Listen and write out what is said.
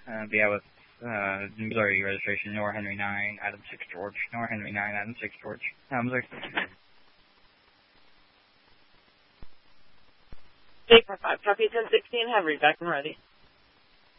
Yeah, with Missouri registration, Nor Henry 9, Adam 6 George. Nor Henry 9, Adam 6 George. Missouri. 845, copy 1016, have read back and ready.